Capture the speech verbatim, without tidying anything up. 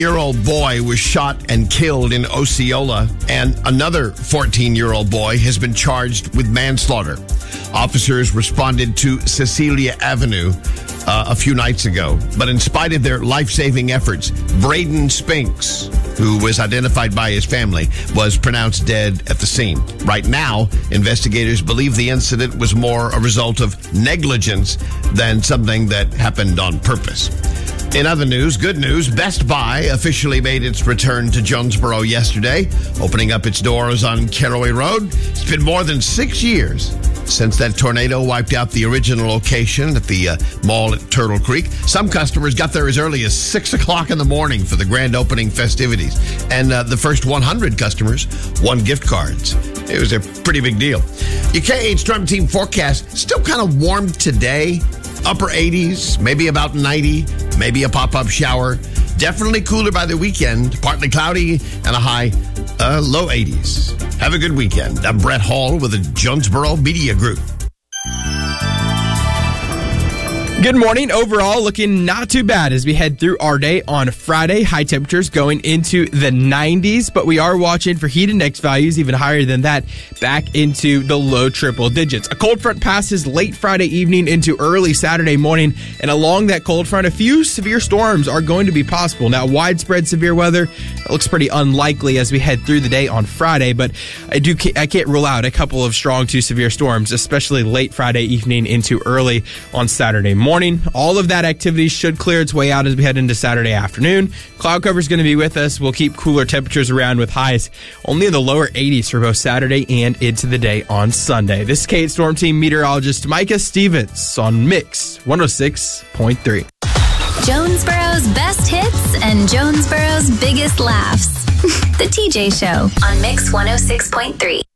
fourteen-year-old boy was shot and killed in Osceola, and another fourteen-year-old boy has been charged with manslaughter. Officers responded to Cecilia Avenue uh, a few nights ago, but in spite of their life-saving efforts, Braden Spinks, who was identified by his family, was pronounced dead at the scene. Right now, investigators believe the incident was more a result of negligence than something that happened on purpose. In other news, good news, Best Buy officially made its return to Jonesboro yesterday, opening up its doors on Caraway Road. It's been more than six years since that tornado wiped out the original location at the uh, mall at Turtle Creek. Some customers got there as early as six o'clock in the morning for the grand opening festivities. And uh, the first one hundred customers won gift cards. It was a pretty big deal. Your K eight Storm Team forecast, still kind of warm today. Upper eighties, maybe about ninety, maybe a pop-up shower. Definitely cooler by the weekend, partly cloudy, and a high uh, low eighties. Have a good weekend. I'm Brett Hall with the Jonesboro Media Group. Good morning. Overall, looking not too bad as we head through our day on Friday. High temperatures going into the nineties, but we are watching for heat index values even higher than that, back into the low triple digits. A cold front passes late Friday evening into early Saturday morning, and along that cold front, a few severe storms are going to be possible. Now, widespread severe weather looks pretty unlikely as we head through the day on Friday, but I do I can't rule out a couple of strong to severe storms, especially late Friday evening into early on Saturday morning. Morning. All of that activity should clear its way out as we head into Saturday afternoon. Cloud cover is going to be with us. We'll keep cooler temperatures around with highs only in the lower eighties for both Saturday and into the day on Sunday. This is K eight Storm Team meteorologist Micah Stevens on Mix one oh six point three. Jonesboro's best hits and Jonesboro's biggest laughs. The T J Show on Mix one oh six point three.